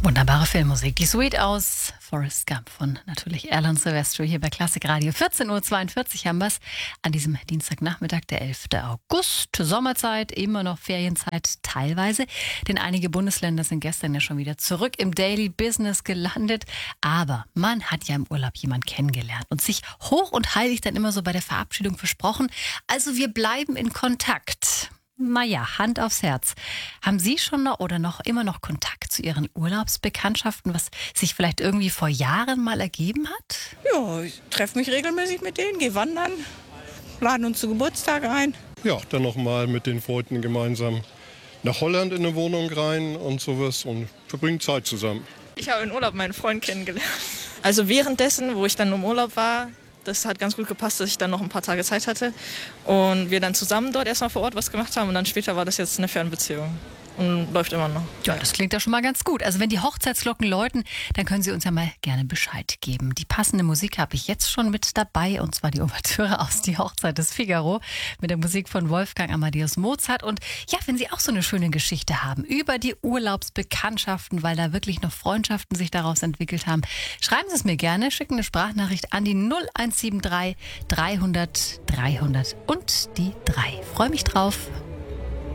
Wunderbare Filmmusik. Die Suite aus Forrest Gump von natürlich Alan Silvestro hier bei Klassik Radio. 14.42 Uhr haben wir es an diesem Dienstagnachmittag, der 11. August. Sommerzeit, immer noch Ferienzeit teilweise, denn einige Bundesländer sind gestern ja schon wieder zurück im Daily Business gelandet. Aber man hat ja im Urlaub jemanden kennengelernt und sich hoch und heilig dann immer so bei der Verabschiedung versprochen. Also wir bleiben in Kontakt. Naja, Hand aufs Herz. Haben Sie schon noch oder noch immer noch Kontakt zu Ihren Urlaubsbekanntschaften, was sich vielleicht irgendwie vor Jahren mal ergeben hat? Ja, ich treffe mich regelmäßig mit denen, gehe wandern, laden uns zu Geburtstag ein. Ja, dann nochmal mit den Freunden gemeinsam nach Holland in eine Wohnung rein und sowas und verbringen Zeit zusammen. Ich habe in Urlaub meinen Freund kennengelernt. Also währenddessen, wo ich dann im Urlaub war, das hat ganz gut gepasst, dass ich dann noch ein paar Tage Zeit hatte und wir dann zusammen dort erstmal vor Ort was gemacht haben und dann später war das jetzt eine Fernbeziehung und läuft immer noch. Ja, das klingt ja schon mal ganz gut. Also wenn die Hochzeitsglocken läuten, dann können Sie uns ja mal gerne Bescheid geben. Die passende Musik habe ich jetzt schon mit dabei und zwar die Ouvertüre aus Die Hochzeit des Figaro mit der Musik von Wolfgang Amadeus Mozart. Und ja, wenn Sie auch so eine schöne Geschichte haben über die Urlaubsbekanntschaften, weil da wirklich noch Freundschaften sich daraus entwickelt haben, schreiben Sie es mir gerne, schicken eine Sprachnachricht an die 0173 300 300 und die 3. Freue mich drauf.